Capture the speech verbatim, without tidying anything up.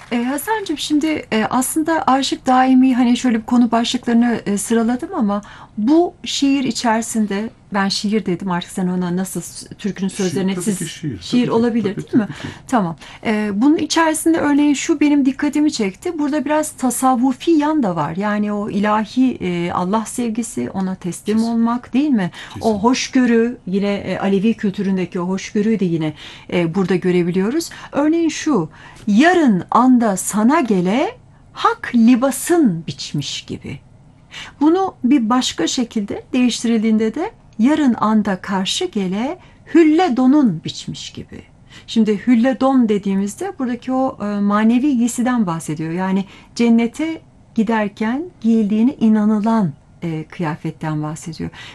Eee, Hasancığım şimdi e, aslında Aşık Daimi hani şöyle bir konu başlıklarını e, sıraladım ama bu şiir içerisinde ben şiir dedim artık sen ona nasıl s- türkünün Şiir, sözlerine tabii ki siz şiir. şiir Tabii ki. olabilir Tabii değil mi? tabii ki. Tamam. Eee, bunun içerisinde örneğin şu benim dikkatimi çekti. Burada biraz tasavvufi yan da var. Yani o ilahi e, Allah sevgisi, ona teslim Kesin. olmak değil mi? O Kesinlikle. hoşgörü yine e, Alevi kültüründeki o hoşgörüyü de yine e, burada görebiliyoruz. Örneğin şu yarın anda sana gele hak libasın biçmiş gibi. Bunu bir başka şekilde değiştirildiğinde de yarın anda karşı gele hülle donun biçmiş gibi. Şimdi hülle don dediğimizde buradaki o e, manevi giysiden bahsediyor. Yani cennete giderken giyildiğine inanılan e, kıyafetten bahsediyor.